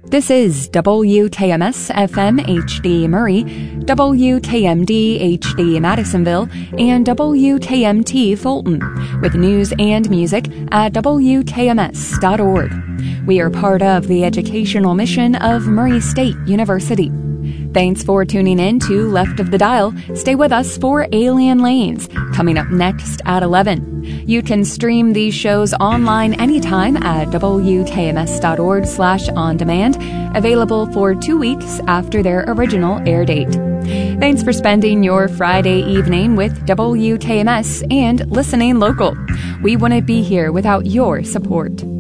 This is WKMS-FM HD Murray, WKMD HD Madisonville, and WKMT Fulton, with news and music at WKMS.org. We are part of the educational mission of Murray State University. Thanks for tuning in to Left of the Dial. Stay with us for Alien Lanes, coming up next at 11. You can stream these shows online anytime at WKMS.org/on-demand, available for 2 weeks after their original air date. Thanks for spending your Friday evening with WKMS and listening local. We wouldn't be here without your support.